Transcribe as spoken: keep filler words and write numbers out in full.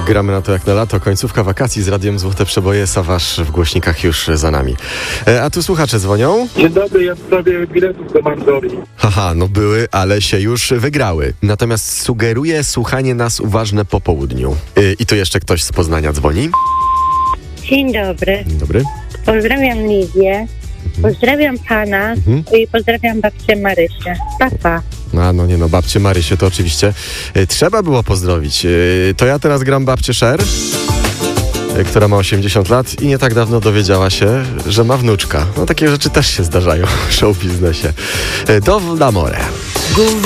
Gramy na to jak na lato. Końcówka wakacji z radiem Złote Przeboje. Sawasz w głośnikach już za nami. E, a tu słuchacze dzwonią. Dzień dobry, ja w sprawie biletów do Mandoli. Haha, no były, ale się już wygrały. Natomiast sugeruję słuchanie nas uważne po południu. E, I tu jeszcze ktoś z Poznania dzwoni. Dzień dobry. Dzień dobry. Pozdrawiam Lidię. Pozdrawiam pana Mhm. i pozdrawiam babcię Marysię. Pa, pa. A no nie no, babcię Marysię to oczywiście e, trzeba było pozdrowić. E, to ja teraz gram babcię Sher, e, która ma osiemdziesiąt lat i nie tak dawno dowiedziała się, że ma wnuczka. No takie rzeczy też się zdarzają w show biznesie. E, do l'amore.